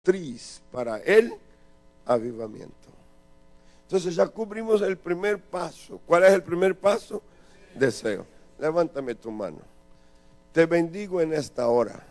directriz para el avivamiento. Entonces ya cubrimos el primer paso. ¿Cuál es el primer paso? Deseo. Levántame tu mano. Te bendigo en esta hora,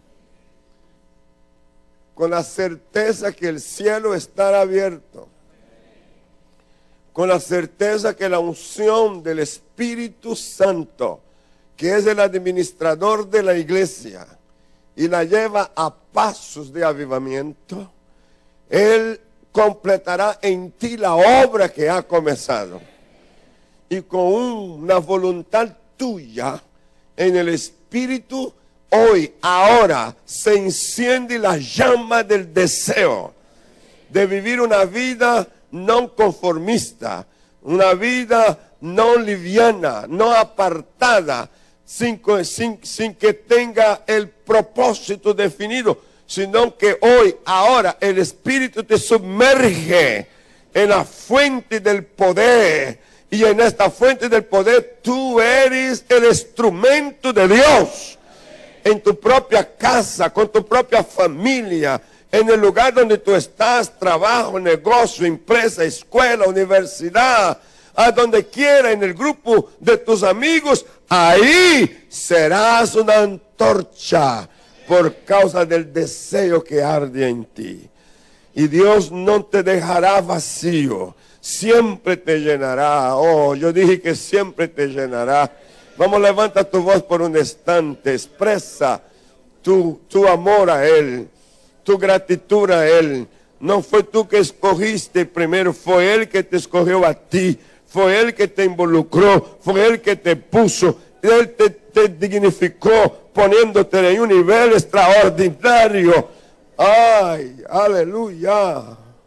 con la certeza que el cielo estará abierto, con la certeza que la unción del Espíritu Santo, que es el administrador de la iglesia y la lleva a pasos de avivamiento, Él completará en ti la obra que ha comenzado. Y con una voluntad tuya en el Espíritu, hoy, ahora, se enciende la llama del deseo de vivir una vida no conformista, una vida no liviana, no apartada, sin que tenga el propósito definido, sino que hoy, ahora, el Espíritu te sumerge en la fuente del poder. Y en esta fuente del poder tú eres el instrumento de Dios. En tu propia casa, con tu propia familia, en el lugar donde tú estás, trabajo, negocio, empresa, escuela, universidad, a donde quiera, en el grupo de tus amigos, ahí serás una antorcha por causa del deseo que arde en ti. Y Dios no te dejará vacío, siempre te llenará. Oh, yo dije que siempre te llenará. Vamos, levanta tu voz por un instante, expresa tu amor a Él, tu gratitud a Él. No fue tú que escogiste primero, fue Él que te escogió a ti, fue Él que te involucró, fue Él que te puso, Él te dignificó, poniéndote en un nivel extraordinario. ¡Ay, aleluya!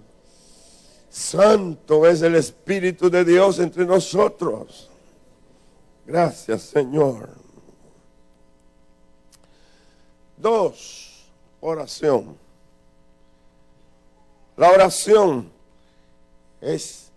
Santo es el Espíritu de Dios entre nosotros. Gracias, Señor. 2, oración. La oración es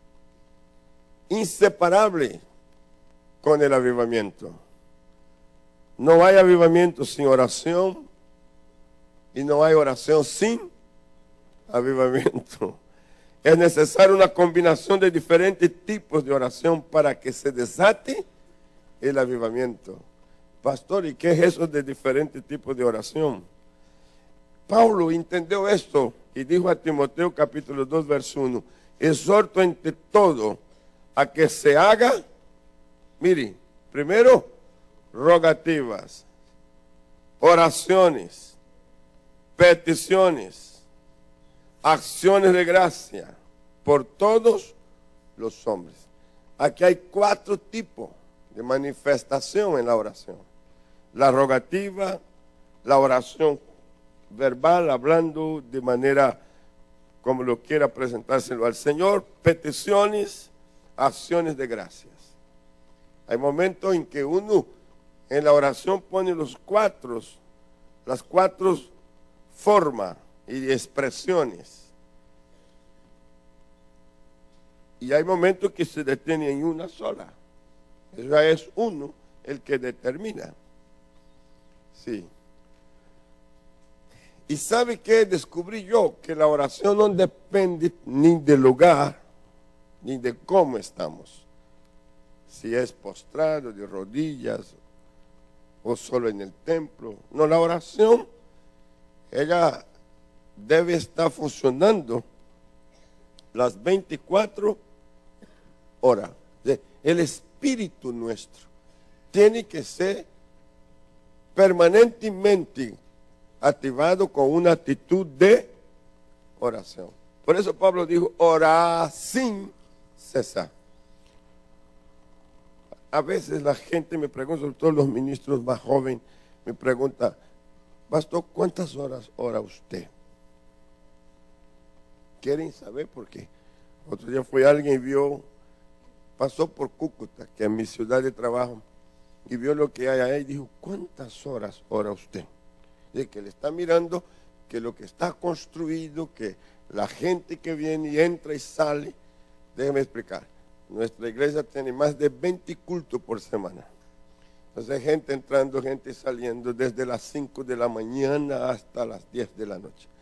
inseparable con el avivamiento. No hay avivamiento sin oración y no hay oración sin avivamiento. Es necesaria una combinación de diferentes tipos de oración para que se desate el avivamiento. Pastor, ¿y qué es eso de diferentes tipos de oración? Pablo entendió esto y dijo a Timoteo capítulo 2 verso 1, exhorto entre todo a que se haga, mire, primero rogativas, oraciones, peticiones, acciones de gracia por todos los hombres. Aquí hay 4 tipos de manifestación en la oración. La rogativa, la oración verbal, hablando de manera como lo quiera presentárselo al Señor, peticiones, acciones de gracias. Hay momentos en que uno en la oración pone las 4 formas y expresiones. Y hay momentos que se detiene en una sola. Eso es uno el que determina. Sí. ¿Y sabe qué? Descubrí yo que la oración no depende ni del lugar, ni de cómo estamos. Si es postrado, de rodillas, o solo en el templo. No, la oración, ella debe estar funcionando las 24 horas. El espíritu nuestro tiene que ser permanentemente activado con una actitud de oración. Por eso Pablo dijo, orar sin cesar. A veces la gente me pregunta, sobre todo los ministros más jóvenes, me pregunta, pastor, ¿cuántas horas ora usted? ¿Quieren saber por qué? Otro día fue alguien y vio, pasó por Cúcuta, que es mi ciudad de trabajo, y vio lo que hay ahí y dijo, ¿cuántas horas ora usted? De que le está mirando que lo que está construido, que la gente que viene y entra y sale. Déjeme explicar. Nuestra iglesia tiene más de 20 cultos por semana. Entonces gente entrando, gente saliendo desde las 5 de la mañana hasta las 10 de la noche.